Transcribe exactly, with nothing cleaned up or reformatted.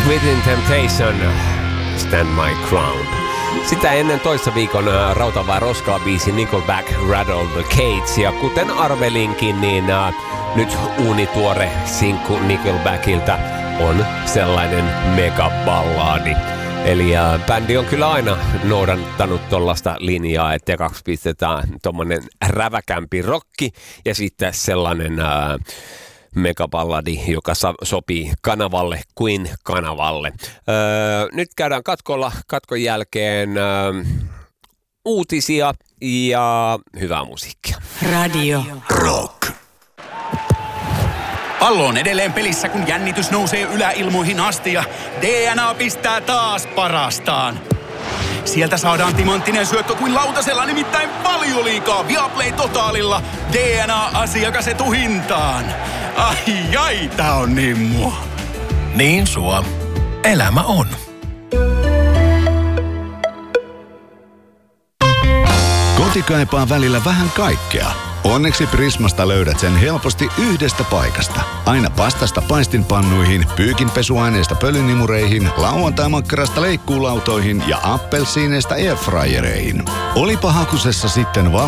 Within Temptation, Stand My Crown. Sitä ennen toissa viikon Rautavaa roskaa biisi Nickelback, Rattle the Cage. Ja kuten arvelinkin, niin uh, nyt uunituore sinkku Nickelbackilta on sellainen megaballadi. Eli uh, bändi on kyllä aina noudattanut tollaista linjaa, että kaksi pistetään tommonen räväkämpi rokki ja sitten sellainen uh, megaballadi, joka sa- sopii kanavalle kuin kanavalle. Öö, nyt käydään katkolla, katkon jälkeen öö, uutisia ja hyvää musiikkia. Radio Rock. Pallo on edelleen pelissä, kun jännitys nousee yläilmoihin asti ja D N A pistää taas parastaan. Sieltä saadaan timanttinen syöttö kuin lautasella, nimittäin Valioliigaa Viaplay Totaalilla. D N A-asiakas etuhintaan. Ai ai, tää on niin mua. Niin sua. Elämä on. Koti kaipaa välillä vähän kaikkea. Onneksi Prismasta löydät sen helposti yhdestä paikasta. Aina pastasta paistinpannuihin, pyykinpesuaineista pölynimureihin, lauantai-makkarasta leikkuulautoihin ja appelsiineista airfryereihin. Olipa hakusessa sitten val-